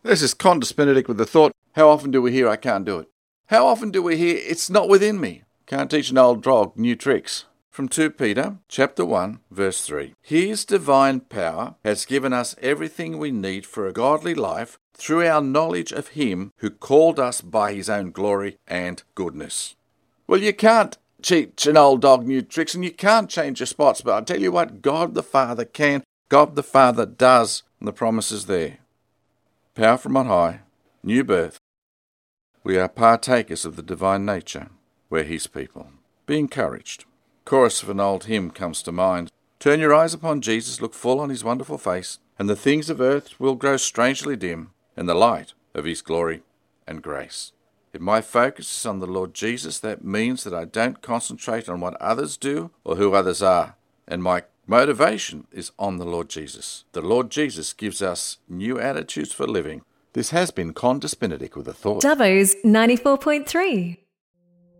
This is Condus Benedict with the thought, how often do we hear I can't do it? How often do we hear it's not within me? Can't teach an old dog new tricks. From 2 Peter chapter 1, verse 3. His divine power has given us everything we need for a godly life through our knowledge of Him who called us by His own glory and goodness. Well, you can't teach an old dog new tricks and you can't change your spots, but I tell you what, God the Father can. God the Father does, and the promise is there. Power from on high, new birth. We are partakers of the divine nature. We're His people. Be encouraged. Chorus of an old hymn comes to mind. Turn your eyes upon Jesus, look full on His wonderful face, and the things of earth will grow strangely dim in the light of His glory and grace. If my focus is on the Lord Jesus, that means that I don't concentrate on what others do or who others are, and my motivation is on the Lord Jesus. The Lord Jesus gives us new attitudes for living. This has been Condus Benedict with a thought. Dubbo's 94.3.